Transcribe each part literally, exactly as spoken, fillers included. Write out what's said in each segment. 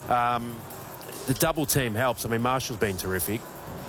Um, the double team helps. I mean, Marshall's been terrific.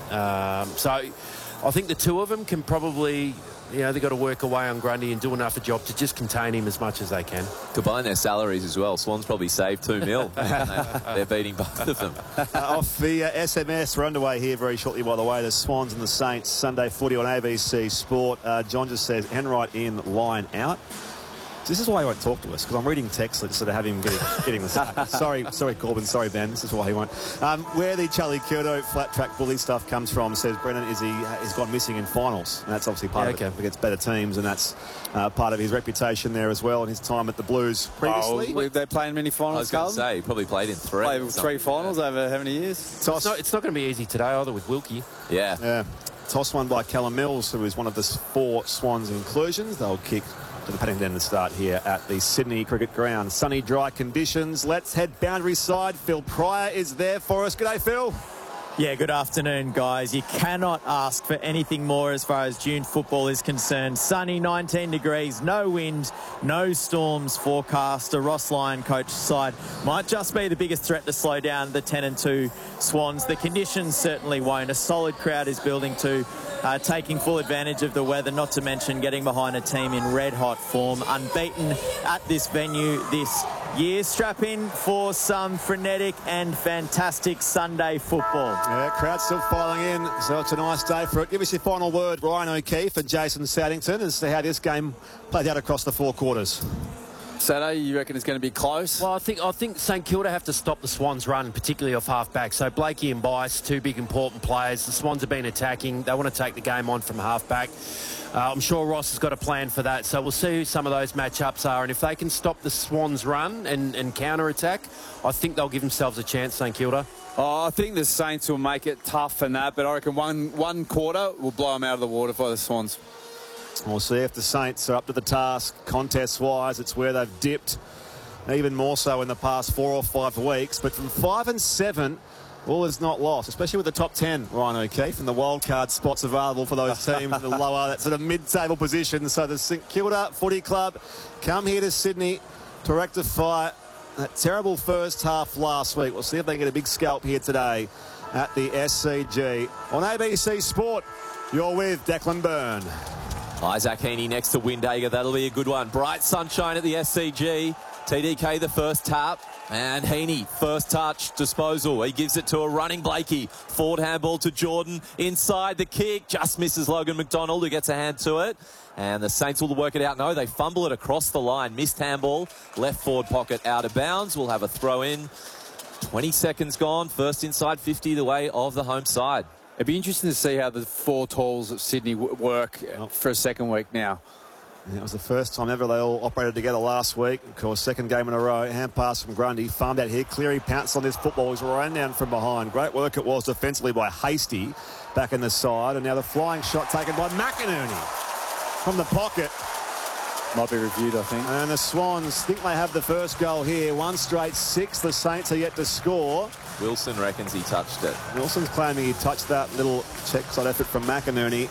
Um, so I think the two of them can probably, you know, they've got to work away on Grundy and do enough a job to just contain him as much as they can. Combine their salaries as well. Swans probably saved two mil. They're beating both of them. Uh, off the uh, S M S, we're underway here very shortly, by the way. The Swans and the Saints, Sunday footy on A B C Sport. Uh, John just says, Enright in, line out. This is why he won't talk to us, because I'm reading text instead of having him getting, getting the sack. Sorry, sorry, Corbin. Sorry, Ben. This is why he won't. Um, where the Charlie Curto flat track bully stuff comes from, says Brennan, is he has gone missing in finals, and that's obviously part yeah, of okay. it against better teams, and that's uh, part of his reputation there as well, and his time at the Blues previously. Oh, they playing many I finals, was going to Carlton? say, he probably played in three. Played three finals over how many years? Toss, It's not, it's not going to be easy today either with Wilkie. Yeah. yeah, toss one by Callum Mills, who is one of the four Swans inclusions. They'll kick to the Paddington to start here at the Sydney Cricket Ground. Sunny, dry conditions. Let's head boundary side. Phil Pryor is there for us. G'day, Phil. Yeah, good afternoon, guys. You cannot ask for anything more as far as June football is concerned. Sunny, nineteen degrees, no wind, no storms forecast. A Ross Lyon coach side might just be the biggest threat to slow down the ten and two Swans. The conditions certainly won't. A solid crowd is building to uh, taking full advantage of the weather, not to mention getting behind a team in red-hot form. Unbeaten at this venue this year. Strap in for some frenetic and fantastic Sunday football. Yeah, crowd still filing in, so it's a nice day for it. Give us your final word, Ryan O'Keefe and Jason Saddington, as to how this game plays out across the four quarters. Saturday, you reckon it's going to be close? Well, I think I think St Kilda have to stop the Swans' run, particularly off half-back. So Blakey and Bice, two big important players. The Swans have been attacking. They want to take the game on from half-back. Uh, I'm sure Ross has got a plan for that. So we'll see who some of those matchups are. And if they can stop the Swans' run and, and counter-attack, I think they'll give themselves a chance, St Kilda. Oh, I think the Saints will make it tough and that, but I reckon one, one quarter will blow them out of the water for the Swans. We'll see if the Saints are up to the task contest-wise. It's where they've dipped, even more so in the past four or five weeks. But from five and seven, all is not lost, especially with the top ten, Ryan O'Keefe, and the wildcard spots available for those teams in the lower, that sort of mid-table position. So the St Kilda Footy Club come here to Sydney to rectify that terrible first half last week. We'll see if they can get a big scalp here today at the S C G. On A B C Sport, you're with Declan Byrne. Isaac Heaney next to Windhager. That'll be a good one. Bright sunshine at the S C G. T D K the first tap. And Heaney, first touch, disposal. He gives it to a running Blakey. Forward handball to Jordan. Inside the kick. Just misses Logan McDonald, who gets a hand to it. And the Saints will work it out. No, they fumble it across the line. Missed handball. Left forward pocket out of bounds. We'll have a throw in. twenty seconds gone. First inside fifty the way of the home side. It'd be interesting to see how the four talls of Sydney w work for a second week now. It was the first time ever they all operated together last week. Of course, second game in a row. Hand pass from Grundy. Farmed out here. Cleary pounced on this football. He's run down from behind. Great work it was defensively by Hasty back in the side. And now the flying shot taken by McInerney from the pocket. Might be reviewed, I think. And the Swans think they have the first goal here. One straight six. The Saints are yet to score. Wilson reckons he touched it. Wilson's claiming he touched that little check side effort from McInerney.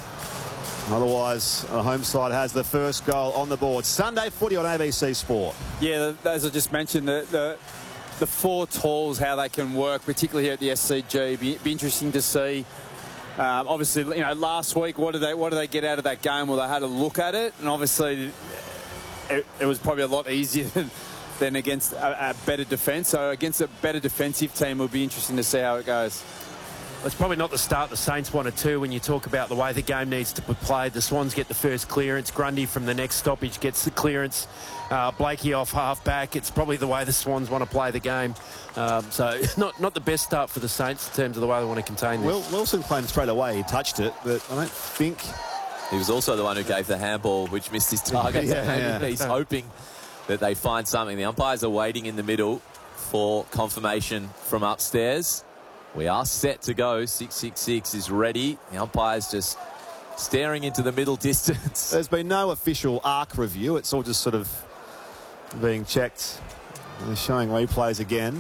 Otherwise, the home side has the first goal on the board. Sunday footy on A B C Sport. Yeah, as I just mentioned, the, the, the four talls, how they can work, particularly here at the S C G, be, be interesting to see. Um, obviously, you know, last week, what did they what did they get out of that game? Well, they had a look at it, and obviously, it, it was probably a lot easier than, than against a, a better defence. So against a better defensive team, it'll be interesting to see how it goes. It's probably not the start the Saints wanted to when you talk about the way the game needs to be played. The Swans get the first clearance. Grundy from the next stoppage gets the clearance. Uh, Blakey off half-back. It's probably the way the Swans want to play the game. Um, so not not the best start for the Saints in terms of the way they want to contain this. Will, Wilson claimed straight away he touched it, but I don't think... He was also the one who gave the handball, which missed his target. yeah, so yeah. He's hoping that they find something. The umpires are waiting in the middle for confirmation from upstairs. We are set to go. six six six is ready. The umpire's just staring into the middle distance. There's been no official arc review. It's all just sort of being checked. They're showing replays again.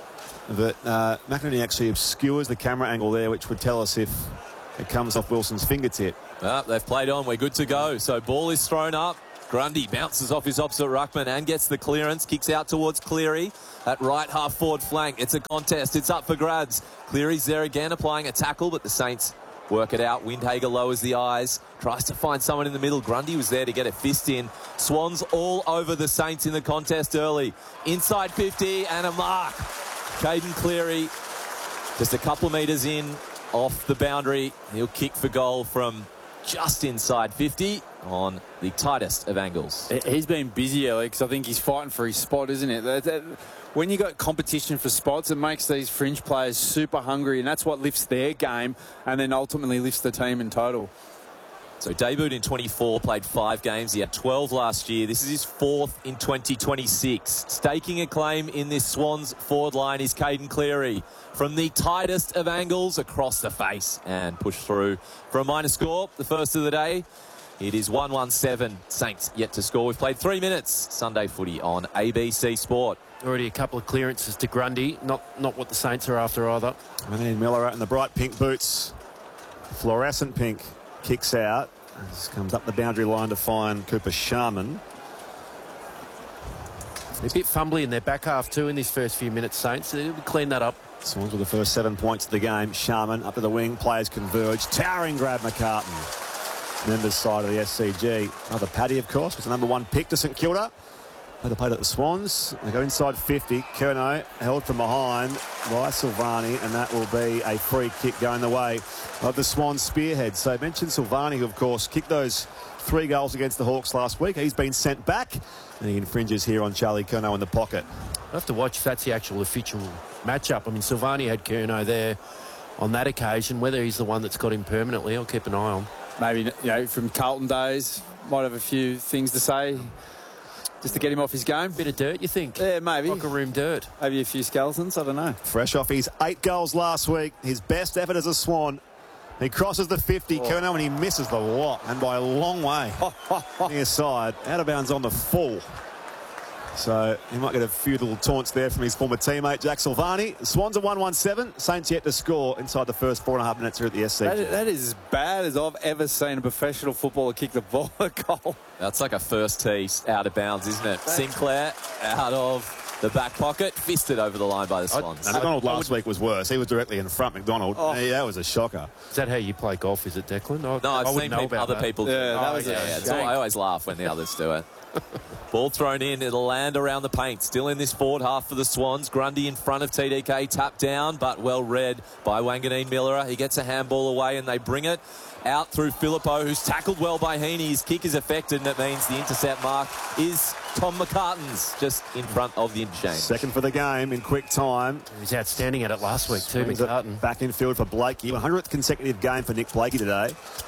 But uh, McInerney actually obscures the camera angle there, which would tell us if it comes off Wilson's fingertip. Ah, they've played on. We're good to go. So ball is thrown up. Grundy bounces off his opposite ruckman and gets the clearance. Kicks out towards Cleary at right half forward flank. It's a contest. It's up for grabs. Cleary's there again, applying a tackle, but the Saints work it out. Windhager lowers the eyes, tries to find someone in the middle. Grundy was there to get a fist in. Swans all over the Saints in the contest early. Inside fifty and a mark. Caden Cleary just a couple of metres in off the boundary. He'll kick for goal from just inside fifty on the tightest of angles. He's been busy, Alex. I think he's fighting for his spot, isn't it? That, that, when you got competition for spots, it makes these fringe players super hungry, and that's what lifts their game and then ultimately lifts the team in total. So debuted in twenty-four, played five games. He had twelve last year. This is his fourth in twenty twenty-six. Staking a claim in this Swans forward line is Caden Cleary. From the tightest of angles across the face and push through for a minor score. The first of the day. It is one one seven. Saints yet to score. We've played three minutes. Sunday footy on A B C Sport. Already a couple of clearances to Grundy. Not not what the Saints are after either. And then Miller in the bright pink boots. Fluorescent pink kicks out. Just comes up the boundary line to find Cooper Sharman. They're a bit fumbly in their back half too in these first few minutes, Saints. They'll clean that up. Swans with the first seven points of the game. Sharman up to the wing. Players converge. Towering grab McCartan. Members side of the S C G. Another Paddy, of course, was the number one pick to St Kilda. They played at the Swans. They go inside fifty. Curnow held from behind by Silvani, and that will be a free kick going the way of the Swans spearhead. So I mentioned Silvani, who, of course, kicked those three goals against the Hawks last week. He's been sent back, and he infringes here on Charlie Curnow in the pocket. I'll have to watch if that's the actual official matchup. I mean, Silvani had Curnow there on that occasion. Whether he's the one that's got him permanently, I'll keep an eye on. Maybe, you know, from Carlton days, might have a few things to say just to get him off his game. Bit of dirt, you think? Yeah, maybe. Locker room dirt. Maybe a few skeletons, I don't know. Fresh off his eight goals last week, his best effort as a Swan. He crosses the fifty, oh. Curnow, and he misses the lot, and by a long way. Near side, out of bounds on the full. So he might get a few little taunts there from his former teammate, Jack Silvani. The Swans are one one seven. Saints yet to score inside the first four and a half minutes here at the S C G. That, that is as bad as I've ever seen a professional footballer kick the ball at goal. That's like a first tee out of bounds, isn't it? Sinclair out of the back pocket, fisted over the line by the Swans. I, McDonald last week was worse. He was directly in front, McDonald. Oh. Yeah, that was a shocker. Is that how you play golf, is it, Declan? I, no, I've I seen people, other that. people do yeah, it. That oh, was yeah, yeah. It's all, I always laugh when the others do it. Ball thrown in. It'll land around the paint. Still in this forward half for the Swans. Grundy in front of T D K. Tapped down, but well read by Wanganeen Miller. He gets a handball away and they bring it out through Filippo, who's tackled well by Heaney. His kick is affected, and it means the intercept mark is Tom McCartan's, just in front of the interchange. Second for the game in quick time. He was outstanding at it last week too, Swings McCartan. Back in field for Blakey. one hundredth consecutive game for Nick Blakey today.